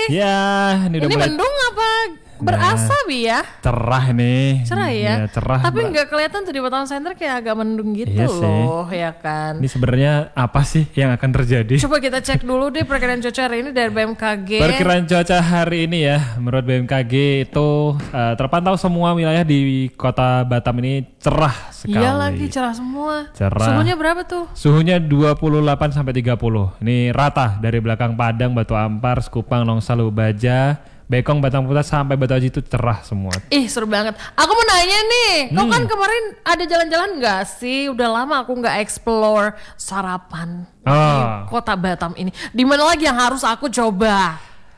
Ya, ini udah Ini mulai mendung apa berasap ya? cerah nih. Cerah ya? Cerah. Tapi Mbak. nggak kelihatan tuh di Batam Center kayak agak mendung gitu Iya sih. loh, ya kan? Ini sebenarnya apa sih yang akan terjadi? Coba kita cek dulu deh perkiraan cuaca hari ini dari BMKG. Perkiraan cuaca hari ini ya, menurut BMKG itu terpantau semua wilayah di kota Batam ini cerah sekali. Iya lagi cerah semua. Cerah. Suhunya berapa tuh? Suhunya 28 sampai 30. Ini rata dari belakang Padang, Batu Ampar, Sekupang, Nongsa, Baja, Bekong, Batang Putas sampai Batu Aji itu cerah semua. Ih seru banget. Aku mau nanya nih, kau kan kemarin ada jalan-jalan nggak sih? Udah lama aku nggak explore sarapan di kota Batam ini. Di mana lagi yang harus aku coba?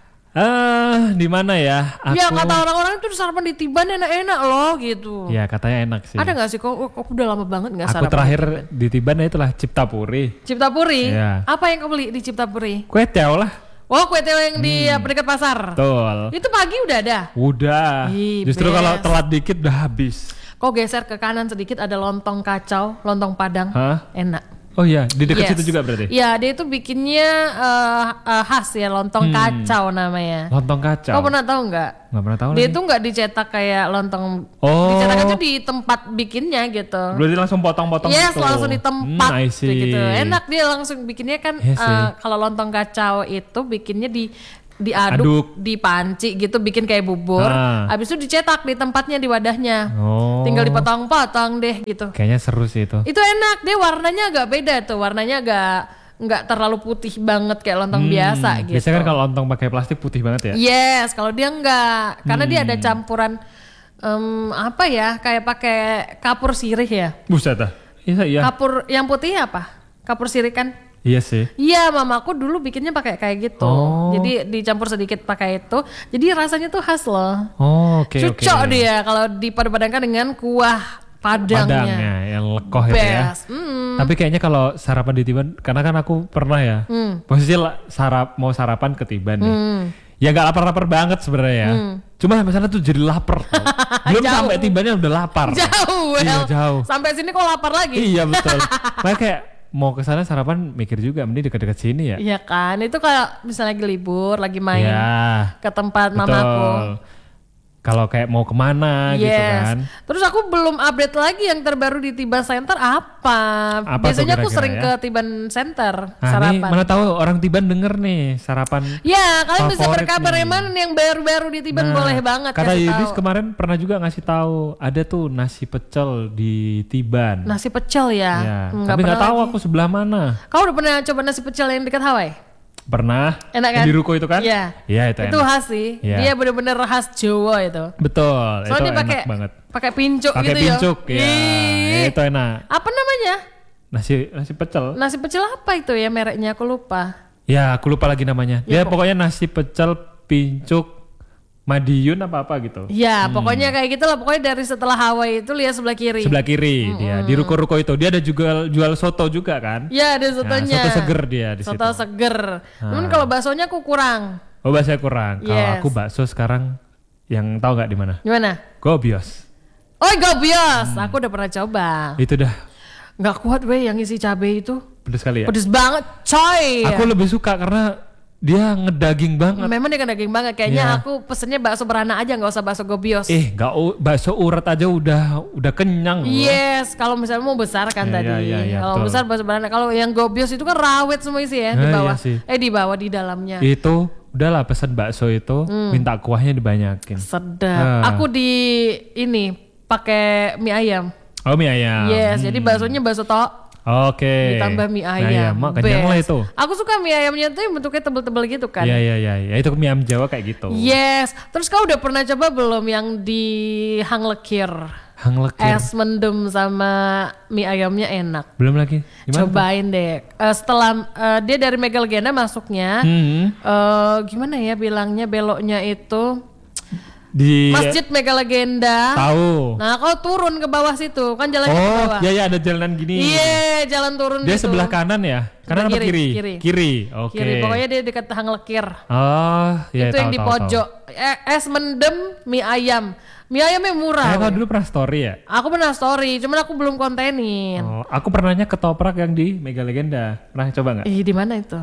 Di mana ya? Ya kata orang-orang itu sarapan di Tiban enak-enak loh gitu. Ya katanya enak sih. Ada nggak sih? Kok udah lama banget nggak Aku sarapan? terakhir di Tiban itulah Ciptapuri. Ciptapuri. Iya. Apa yang kau beli di Ciptapuri? Kue tiaw lah. Oh kue tiaw yang di dekat pasar. Betul. Itu pagi udah ada. Udah. Ih, Justru best. kalau telat dikit udah habis. Kau geser ke kanan sedikit ada lontong kacau, lontong Padang. Hah? Enak. Oh iya, di dekat Yes. situ juga berarti. Iya, dia itu bikinnya khas ya, lontong kacau namanya. Lontong kacau. Kau pernah tahu nggak? Nggak pernah tahu Dia lagi. itu nggak dicetak kayak lontong. Oh. Dicetak aja di tempat bikinnya gitu. Berarti langsung potong-potong Yes, gitu. langsung di tempat I see. gitu. Enak dia langsung bikinnya kan. Iya sih. Kalau lontong kacau itu bikinnya diaduk di panci gitu, bikin kayak bubur. Habis itu dicetak di tempatnya di wadahnya. Oh. Tinggal dipotong-potong deh gitu. Kayaknya seru sih itu. Itu enak, dia warnanya agak beda tuh, warnanya nggak terlalu putih banget kayak lontong biasa gitu. Biasanya kan kalau lontong pakai plastik putih banget ya. Yes, kalau dia enggak, karena dia ada campuran apa ya, kayak pakai kapur sirih ya. Buset dah. Iya. Kapur yang putih apa? Kapur sirih kan? Iya sih. Iya, mamaku dulu bikinnya pakai kayak gitu. Oh. Jadi dicampur sedikit pakai itu. Jadi rasanya tuh khas loh. Oh, oke. Cocok dia kalau dipadu-padankan dengan kuah Padangnya. Padangnya yang lekoh itu ya. Best. Tapi kayaknya kalau sarapan di Tiban, karena kan aku pernah ya, posisi mau sarapan ke Tiban nih. Ya gak lapar-lapar banget sebenarnya ya. Cuma sampai sana tuh jadi lapar. Tau. Belum Jauh. sampai Tibannya udah lapar. Jauh, Iya, Wel. jauh. Sampai sini kok lapar lagi? Iya betul. Makanya kayak mau ke sana sarapan mikir juga mending dekat-dekat sini ya. Iya kan, itu kayak misalnya lagi libur, lagi main Ya, ke tempat betul. mamaku. Kalau kayak mau kemana gitu kan. Terus aku belum update lagi yang terbaru di Tiban Center apa. Apa Biasanya tuh aku kira-kira sering ya? ke Tiban Center Nah, ini sarapan. mana tahu orang Tiban denger nih sarapan. Ya, kalian bisa favorit berkabar nih. yang mana nih yang baru-baru di Tiban, boleh banget Kata kasih Yudis tahu. kemarin pernah juga ngasih tahu ada tuh nasi pecel di Tiban. Nasi pecel ya. Ya, Nggak tapi nggak pernah tahu lagi. aku sebelah mana. Kau udah pernah coba nasi pecel yang dekat Hawaii? Pernah. Enak Yang kan? di ruko itu kan? Iya. Iya itu Itu enak. khas sih. Iya. Dia bener-bener khas Jawa itu. Betul. Soalnya itu dia pakai enak banget. pakai pincuk Pakai gitu pincuk ya. ya. Ih. Itu enak. Apa namanya? Nasi pecel. Nasi pecel apa itu ya mereknya, aku lupa. Ya, aku lupa lagi namanya. Ya, Ya, pokoknya nasi pecel pincuk Madiun apa gitu. Ya, pokoknya kayak gitu lah. Pokoknya dari setelah Hawaii itu lihat sebelah kiri. Sebelah kiri dia di ruko-ruko itu. Dia ada jual soto juga kan? Ya, ada Nah, sotonya. soto seger dia di situ. Soto seger. Cuman kalau baksonya aku kurang. Oh, bakso kurang. Kalau Yes. aku bakso sekarang yang tahu nggak di mana? Gimana? Gobios. Oh, gobios. Aku udah pernah coba. Itu dah Nggak kuat weh yang isi cabai itu. pedes kali ya. Pedes banget, coy. Aku lebih suka karena dia ngedaging banget. Memang dia kan daging banget. Kayaknya Iya. aku pesennya bakso beranak aja, nggak usah bakso gobios. Bakso urat aja udah kenyang loh. Yes, kalau misalnya mau besar kan Iya, tadi. iya, Kalau betul. besar bakso beranak. Kalau yang gobios itu kan rawit semua isi ya di Nah, bawah. iya sih. Di bawah di dalamnya. Itu udahlah pesen bakso itu minta kuahnya dibanyakin. Sedap. Aku di ini pakai mie ayam. Oh, mie ayam. Yes, jadi baksonya bakso tok. Oke. Ditambah mie Nah, ayam. mak kenyang lah Best. itu. Aku suka mie ayamnya tuh yang bentuknya tebel-tebel gitu kan. Iya. Itu mie ayam Jawa kayak gitu. Yes. Terus kau udah pernah coba belum yang di Hang Lekir? Hang lekir. Es mendem sama mie ayamnya enak. Belum lagi. Gimana? Cobain deh. Setelah dia dari Mega Legenda masuknya, gimana ya bilangnya, beloknya itu Di Masjid Mega Legenda. tahu. Nah, kau turun ke bawah situ, kan jalannya ke Oh, bawah. iya ada jalanan gini. Iya, jalan turun Dia gitu. sebelah kanan ya? Kanan apa Kiri, kiri? kiri. Kiri. Oke. Kiri, pokoknya dia dekat Hang Lekir. Oh, iya Itu yang tahu, di tahu, pojok. Es mendem mie ayam. Mie ayamnya murah. Tahu. Kau dulu pernah story ya? Aku pernah story, cuman aku belum kontenin. Oh, aku pernahnya ketoprak yang di Mega Legenda. Pernah coba nggak? Ih, di mana itu?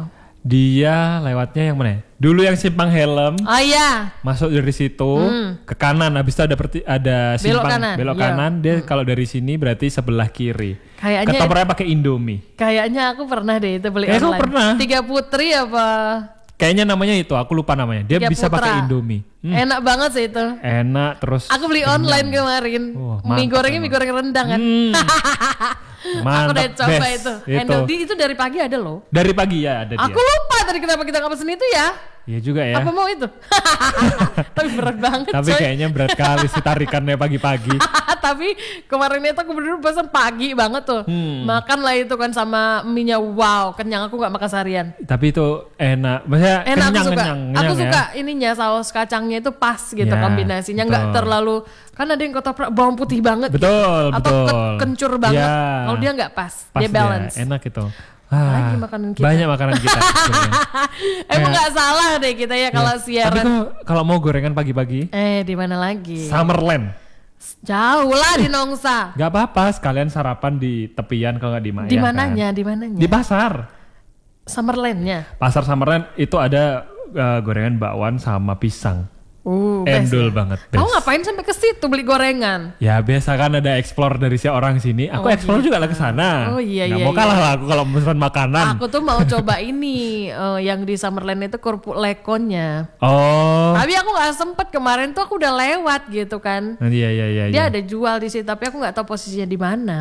Dia lewatnya yang mana ya? Dulu yang simpang Helm. Oh iya. Masuk dari situ ke kanan, habis itu ada simpang belok kanan. Dia kalau dari sini berarti sebelah kiri. Kayaknya ketopernya pakai Indomie. Kayaknya aku pernah deh itu beli online. Aku pernah. 3 Putri apa? Kayaknya namanya itu, aku lupa namanya. Dia bisa pakai Indomie. Enak banget sih itu. Enak terus. Aku beli online kemarin. Mie gorengnya mie goreng rendang kan. Aku udah coba itu. Itu dari pagi ada loh. Dari pagi ya ada dia. Aku lupa tadi kenapa kita nggak pesen itu ya. Iya juga ya. Apa mau itu? Tapi berat banget. Tapi kayaknya berat kali sih tarikannya pagi-pagi. Tapi kemarin itu aku bener-bener pesen pagi banget tuh. Makan lah itu kan sama mie-nya, wow kenyang, aku gak makan seharian. Tapi itu enak. Maksudnya enak, kenyang, aku suka ininya, saus kacangnya itu pas gitu ya, kombinasinya. Betul. Gak terlalu, kan ada yang ketoprak bawang putih banget betul, gitu. Atau kencur banget. Ya. Kalau dia gak pas dia balance. Enak itu. Lagi makanan kita. Banyak makanan kita. Emang nggak salah deh kita ya kalau siaran. Tapi kalau mau gorengan pagi-pagi. Di mana lagi? Summerland. Jauh lah di Nongsa. Gak apa-apa, sekalian sarapan di tepian kalau nggak di Maya. Di mananya? Kan? Di mananya? Di pasar. Summerlandnya. Pasar Summerland itu ada gorengan bakwan sama pisang. Endul banget. Kamu ngapain sampai ke situ beli gorengan? Ya biasa kan ada explore dari si orang sini. Aku explore juga lah ke sana. Oh iya mau kalah lah aku kalau pesan makanan. Aku tuh mau coba ini yang di Summerland itu kerupuk lekonnya. Oh. Tapi aku nggak sempet, kemarin tuh aku udah lewat gitu kan. Iya. Dia ada jual di situ tapi aku nggak tahu posisinya di mana.